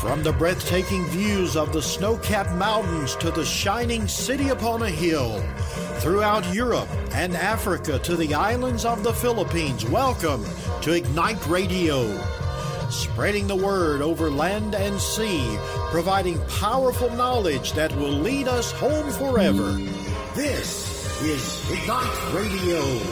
From the breathtaking views of the snow-capped mountains to the shining city upon a hill, throughout Europe and Africa to the islands of the Philippines, welcome to Ignite Radio. Spreading the word over land and sea, providing powerful knowledge that will lead us home forever. This is Ignite Radio.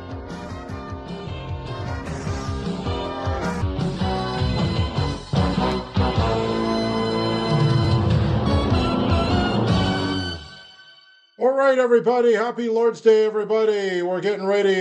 All right, everybody. Happy Lord's Day, everybody. We're getting ready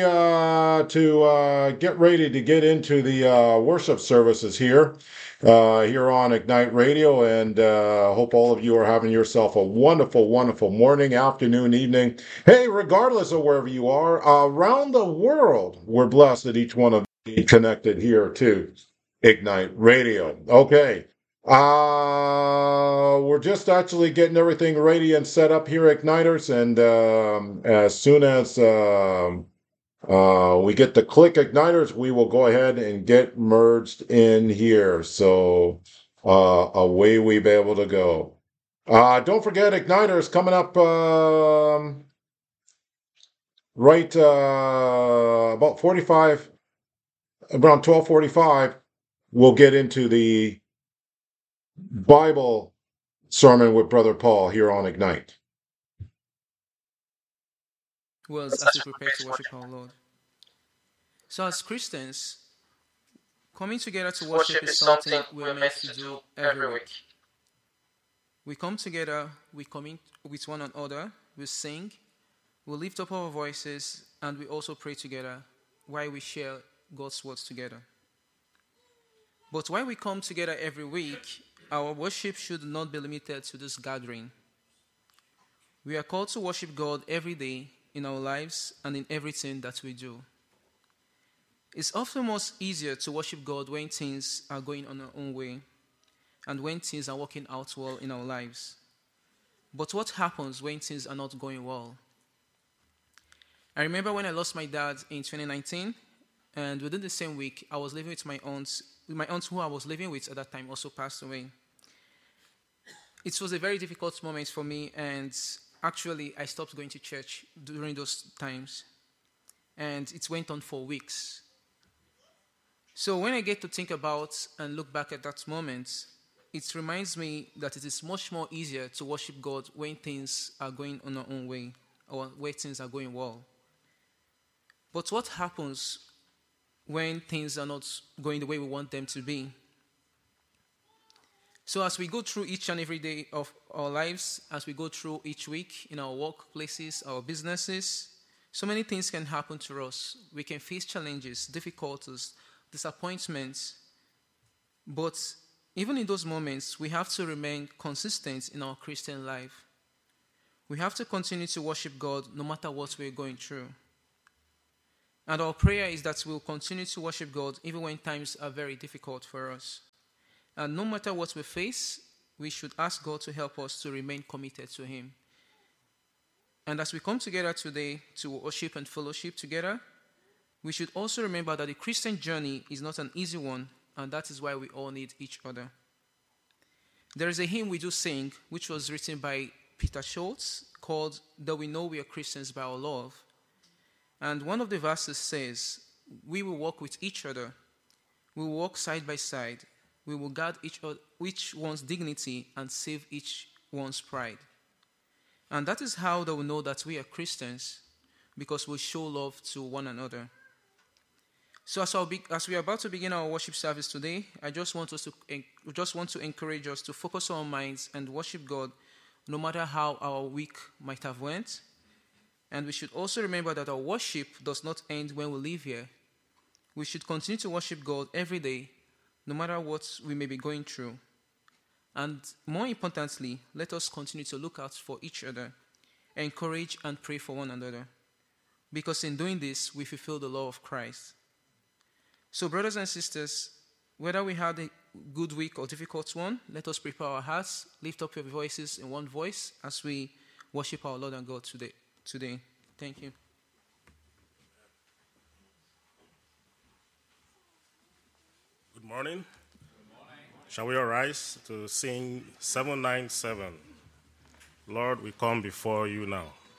to get into the worship services here on Ignite Radio, and hope all of you are having yourself a wonderful, wonderful morning, afternoon, evening. Hey, regardless of wherever you are around the world, we're blessed that each one of you connected here to Ignite Radio. Okay. We're just actually getting everything ready and set up here, Igniters, and as soon as we get the click Igniters, we will go ahead and get merged in here. So away we be able to go. Don't forget, Igniters coming up right about 45, around 12:45. We'll get into the Bible sermon with Brother Paul here on Ignite. Well, as we prepare to worship our Lord. So as Christians, coming together to worship is something we're meant to do every week. We come together, we commune with one another, we sing, we lift up our voices, and we also pray together while we share God's words together. But while we come together every week, our worship should not be limited to this gathering. We are called to worship God every day in our lives and in everything that we do. It's often much easier to worship God when things are going on our own way and when things are working out well in our lives. But what happens when things are not going well? I remember when I lost my dad in 2019, and within the same week, I was living with my aunt. My aunt who I was living with at that time also passed away. It was a very difficult moment for me, and actually I stopped going to church during those times. And it went on for weeks. So when I get to think about and look back at that moment, it reminds me that it is much more easier to worship God when things are going on our own way or where things are going well. But what happens when things are not going the way we want them to be? So as we go through each and every day of our lives, as we go through each week in our workplaces, our businesses, so many things can happen to us. We can face challenges, difficulties, disappointments. But even in those moments, we have to remain consistent in our Christian life. We have to continue to worship God no matter what we're going through. And our prayer is that we'll continue to worship God even when times are very difficult for us. And no matter what we face, we should ask God to help us to remain committed to Him. And as we come together today to worship and fellowship together, we should also remember that the Christian journey is not an easy one, and that is why we all need each other. There is a hymn we do sing, which was written by Peter Schultz, called "Though We Know We Are Christians by Our Love." And one of the verses says, "We will walk with each other. We will walk side by side. We will guard each one's dignity and save each one's pride." And that is how they will know that we are Christians, because we show love to one another. So as we are about to begin our worship service today, I just want to encourage us to focus our minds and worship God no matter how our week might have went. And we should also remember that our worship does not end when we leave here. We should continue to worship God every day, no matter what we may be going through. And more importantly, let us continue to look out for each other, encourage and pray for one another. Because in doing this, we fulfill the law of Christ. So brothers and sisters, whether we had a good week or difficult one, let us prepare our hearts, lift up your voices in one voice as we worship our Lord and God today. Thank you. Good morning. Shall we arise to sing 797? Lord, we come before you now.